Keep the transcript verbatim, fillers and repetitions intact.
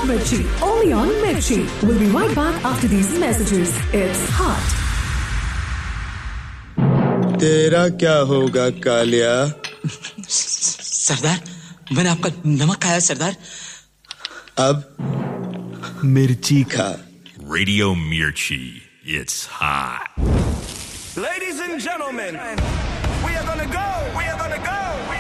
Mirchi, only on Mirchi. We'll be right back after these messages. It's hot. तेरा क्या होगा कालिया? सरदार, मैंने आपका नमक खाया सरदार. अब मिर्ची खा. Radio Mirchi, it's hot. Ladies and gentlemen, we are gonna go, we are gonna go, we